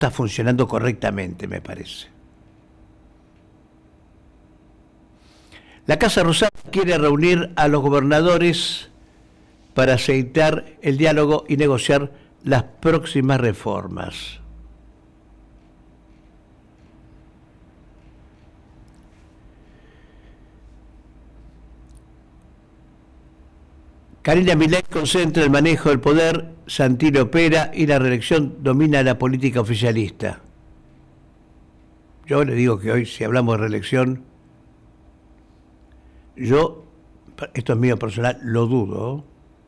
está funcionando correctamente, me parece. La Casa Rosada quiere reunir a los gobernadores para aceitar el diálogo y negociar las próximas reformas. Karina Milei concentra el manejo del poder, Santilli opera y la reelección domina la política oficialista. Yo le digo que hoy, si hablamos de reelección, yo, esto es mío personal, lo dudo.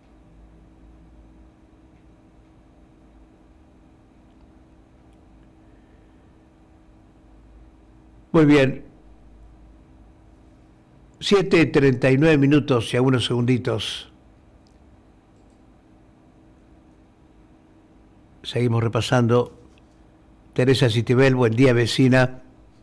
Muy bien. 7:39 minutos y algunos segunditos. Seguimos repasando. Teresa Citibel, buen día, vecina.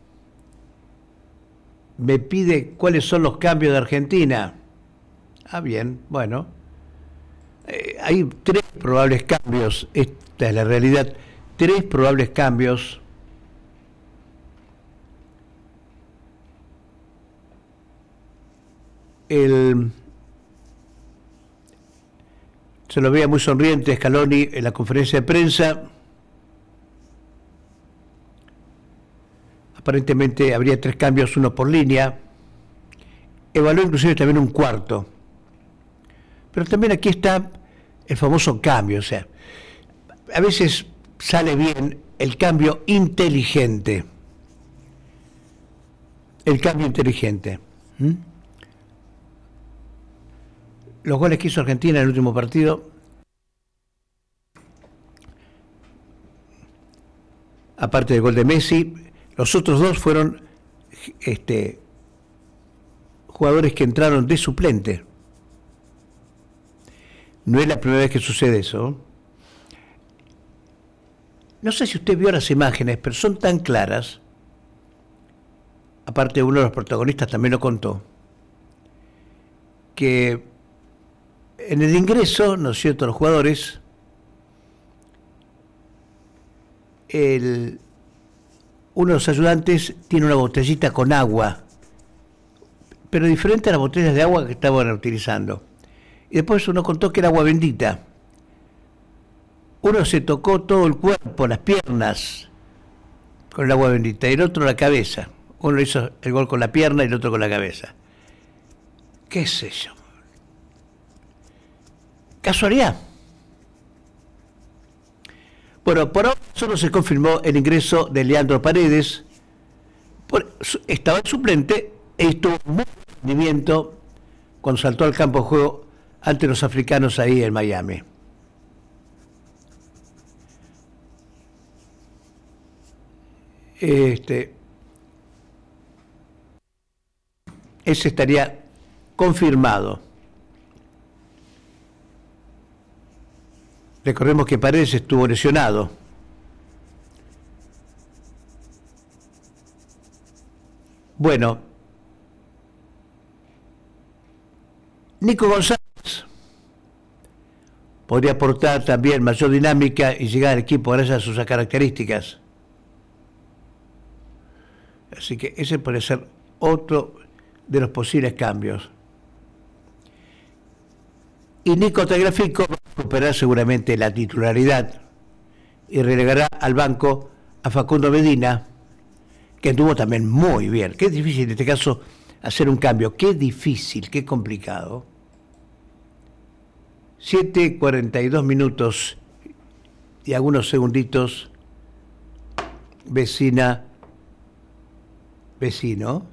Me pide cuáles son los cambios de Argentina. Ah, bien, bueno. Hay 3 probables cambios. Esta es la realidad. 3 probables cambios. Se lo veía muy sonriente Scaloni en la conferencia de prensa. Aparentemente habría 3 cambios, uno por línea. Evaluó inclusive también un cuarto. Pero también aquí está el famoso cambio. O sea, a veces sale bien el cambio inteligente. El cambio inteligente. Los goles que hizo Argentina en el último partido, aparte del gol de Messi, los otros 2 fueron jugadores que entraron de suplente. No es la primera vez que sucede eso. No sé si usted vio las imágenes, pero son tan claras. Aparte, uno de los protagonistas también lo contó, que en el ingreso, ¿no es cierto?, los jugadores, uno de los ayudantes tiene una botellita con agua, pero diferente a las botellas de agua que estaban utilizando. Y después uno contó que era agua bendita. Uno se tocó todo el cuerpo, las piernas, con el agua bendita, y el otro la cabeza. Uno hizo el gol con la pierna y el otro con la cabeza. ¿Qué sé yo? ¿Casualidad? Bueno, por ahora solo se confirmó el ingreso de Leandro Paredes. Estaba el suplente e estuvo un buen rendimiento cuando saltó al campo de juego ante los africanos ahí en Miami. Ese estaría confirmado. Recordemos que Paredes estuvo lesionado. Bueno, Nico González podría aportar también mayor dinámica y llegar al equipo gracias a sus características. Así que ese puede ser otro de los posibles cambios. Y Nico Tagliafico va a recuperar seguramente la titularidad y relegará al banco a Facundo Medina, que estuvo también muy bien. Qué difícil en este caso hacer un cambio. Qué difícil, qué complicado. 7:42 minutos y algunos segunditos. Vecino.